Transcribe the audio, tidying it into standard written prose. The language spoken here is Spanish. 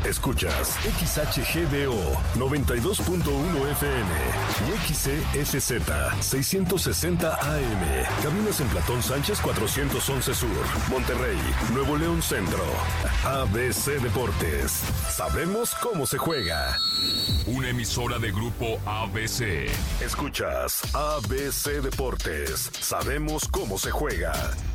Escuchas XHGDO 92.1 FM y XCSZ 660 AM. Caminos en Platón Sánchez 411 Sur, Monterrey, Nuevo León Centro. ABC Deportes. Sabemos cómo se juega. Una emisora de Grupo ABC. Escuchas ABC Deportes. Sabemos cómo se juega.